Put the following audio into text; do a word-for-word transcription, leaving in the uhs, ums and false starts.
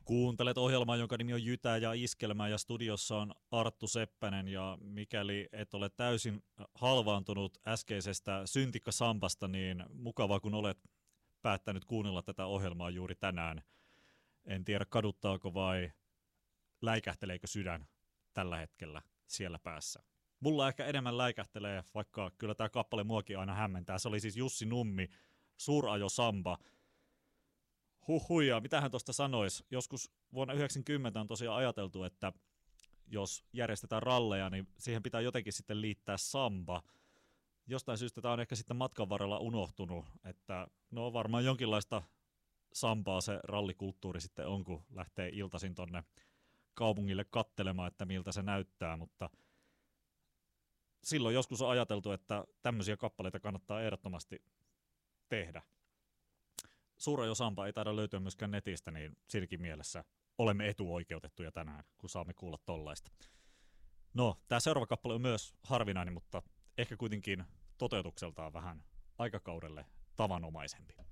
Kuuntelet ohjelmaa, jonka nimi on Jytä ja Iskelmä ja studiossa on Arttu Seppänen ja mikäli et ole täysin halvaantunut äskeisestä syntikkasampasta, niin mukavaa kun olet päättänyt kuunnella tätä ohjelmaa juuri tänään. En tiedä kaduttaako vai läikähteleekö sydän tällä hetkellä siellä päässä. Mulla ehkä enemmän läikähtelee, vaikka kyllä tämä kappale muakin aina hämmentää. Se oli siis Jussi Nummi, Suurajo Samba. Huhhuja, mitähän tuosta sanoisi? Joskus vuonna yhdeksänkymmentä on tosiaan ajateltu, että jos järjestetään ralleja, niin siihen pitää jotenkin sitten liittää samba. Jostain syystä tämä on ehkä sitten matkan varrella unohtunut, että no varmaan jonkinlaista sambaa se rallikulttuuri sitten on, kun lähtee iltaisin tonne kaupungille kattelemaan, että miltä se näyttää, mutta silloin joskus on ajateltu, että tämmöisiä kappaleita kannattaa ehdottomasti tehdä. Suurajo Samba ei taida löytyä myöskään netistä, niin siinäkin mielessä olemme etuoikeutettuja tänään, kun saamme kuulla tollaista. No, tämä seuraava kappale on myös harvinainen, mutta ehkä kuitenkin toteutukseltaan vähän aikakaudelle tavanomaisempi.